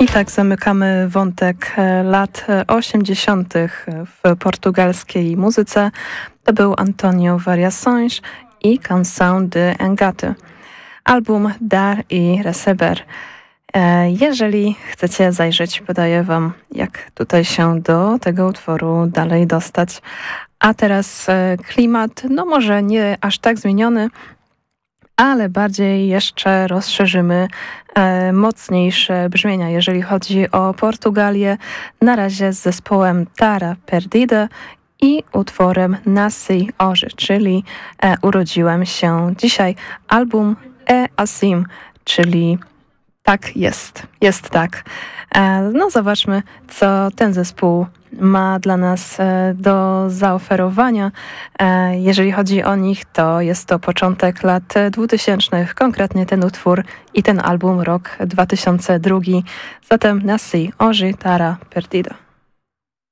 tak zamykamy wątek lat 80. w portugalskiej muzyce. To był Antonio Variações i Canção de Engate. Album Dar i Receber. Jeżeli chcecie zajrzeć, podaję wam, jak tutaj się do tego utworu dalej dostać. A teraz klimat, no może nie aż tak zmieniony, ale bardziej jeszcze rozszerzymy mocniejsze brzmienia, jeżeli chodzi o Portugalię. Na razie z zespołem Tara Perdida i utworem Nasci Hoje, czyli urodziłem się dzisiaj. Album Assim, czyli tak jest tak. No zobaczmy, co ten zespół ma dla nas do zaoferowania. Jeżeli chodzi o nich, to jest to początek lat 2000, konkretnie ten utwór i ten album, rok 2002. Zatem Nasci Hoje, Tara Perdida.